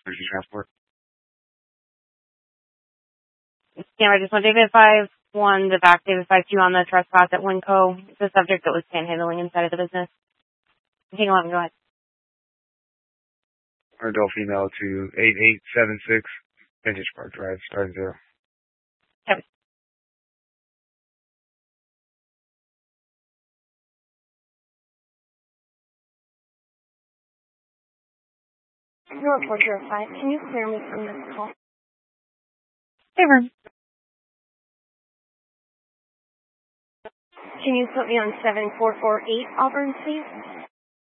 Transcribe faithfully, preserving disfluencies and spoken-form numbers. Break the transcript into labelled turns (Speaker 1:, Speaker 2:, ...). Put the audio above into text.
Speaker 1: Emergency transport.
Speaker 2: Yeah, I just want David five one, the back David five two on the trespass at Winco. It's a subject that was panhandling inside of the business. Hang on, go ahead.
Speaker 1: Our adult female to eight eight seven six Vintage Park Drive, star zero.
Speaker 2: Okay.
Speaker 3: Zero four zero five, can you clear me from this call?
Speaker 2: Favor.
Speaker 3: Can you put me on seven four four eight Auburn, please?